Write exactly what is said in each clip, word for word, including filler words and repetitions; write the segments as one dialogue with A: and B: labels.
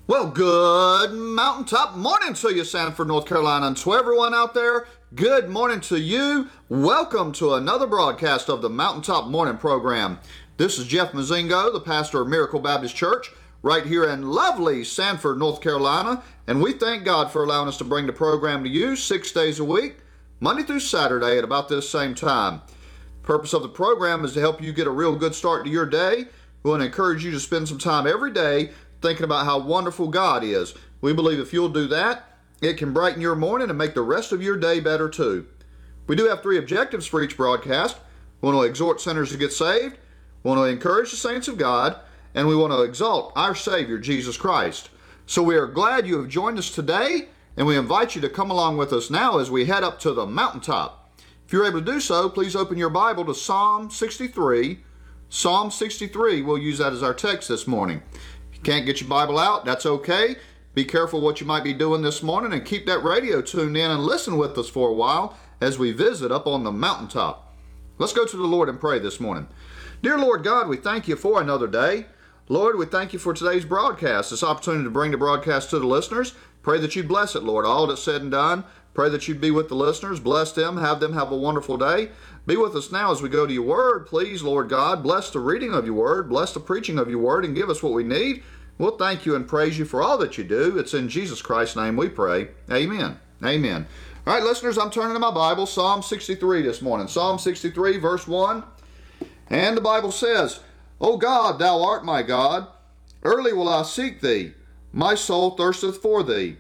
A: Well, good mountaintop morning to you, Sanford, North Carolina, and to everyone out there, good morning to you. Welcome to another broadcast of the Mountaintop Morning Program. This is Jeff Mazingo, the pastor of Miracle Baptist Church, right here in lovely Sanford, North Carolina, and we thank God for allowing us to bring the program to you six days a week, Monday through Saturday at about this same time. The purpose of the program is to help you get a real good start to your day. We want to encourage you to spend some time every day thinking about how wonderful God is. We believe if you'll do that, it can brighten your morning and make the rest of your day better too. We do have three objectives for each broadcast. We want to exhort sinners to get saved, we want to encourage the saints of God, and we want to exalt our Savior, Jesus Christ. So we are glad you have joined us today, and we invite you to come along with us now as we head up to the mountaintop. If you're able to do so, please open your Bible to Psalm sixty-three. Psalm sixty-three, we'll use that as our text this morning. Can't get your Bible out, that's okay. Be careful what you might be doing this morning and keep that radio tuned in and listen with us for a while as we visit up on the mountaintop. Let's go to the Lord and pray this morning. Dear Lord God, we thank you for another day. Lord, we thank you for today's broadcast, this opportunity to bring the broadcast to the listeners. Pray that you'd bless it, Lord, all that's said and done. Pray that you'd be with the listeners, bless them, have them have a wonderful day. Be with us now as we go to your word. Please, Lord God, bless the reading of your word, bless the preaching of your word, and give us what we need. We'll thank you and praise you for all that you do. It's in Jesus Christ's name we pray. Amen. Amen. All right, listeners, I'm turning to my Bible, Psalm sixty-three this morning. Psalm sixty-three, verse one. And the Bible says, O God, thou art my God. Early will I seek thee. My soul thirsteth for thee.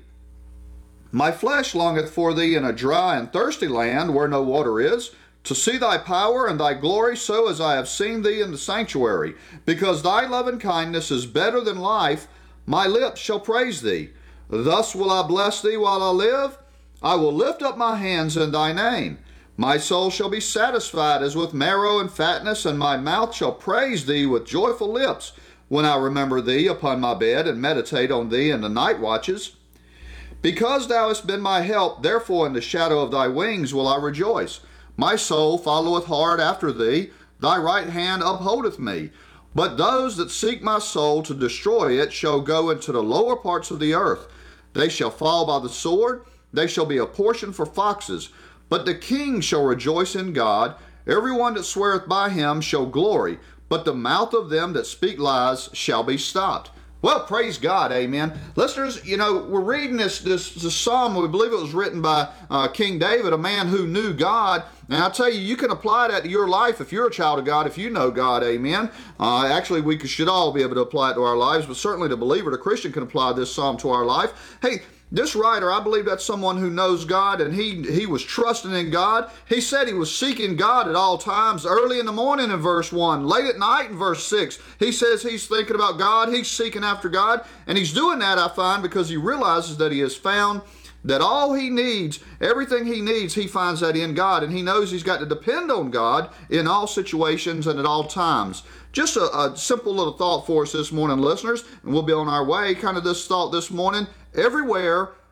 A: My flesh longeth for thee in a dry and thirsty land where no water is, to see thy power and thy glory, so as I have seen thee in the sanctuary. Because thy loving kindness is better than life, my lips shall praise thee. Thus will I bless thee while I live. I will lift up my hands in thy name. My soul shall be satisfied as with marrow and fatness, and my mouth shall praise thee with joyful lips, when I remember thee upon my bed and meditate on thee in the night watches. Because thou hast been my help, therefore in the shadow of thy wings will I rejoice. My soul followeth hard after thee, thy right hand upholdeth me. But those that seek my soul to destroy it shall go into the lower parts of the earth. They shall fall by the sword, they shall be a portion for foxes. But the king shall rejoice in God, every one that sweareth by him shall glory, but the mouth of them that speak lies shall be stopped. Well, praise God, amen. Listeners, you know, we're reading this, this, this psalm. We believe it was written by uh, King David, a man who knew God. And I'll tell you, you can apply that to your life if you're a child of God, if you know God, amen. Uh, actually, we should all be able to apply it to our lives, but certainly the believer, the Christian, can apply this psalm to our life. Hey, this writer, I believe that's someone who knows God, and he he was trusting in God. He said he was seeking God at all times, early in the morning in verse one, late at night in verse six. He says he's thinking about God, he's seeking after God, and he's doing that, I find, because he realizes that he has found that all he needs, everything he needs, he finds that in God, and he knows he's got to depend on God in all situations and at all times. Just a, a simple little thought for us this morning, listeners, and we'll be on our way. Kind of this thought this morning: everywhere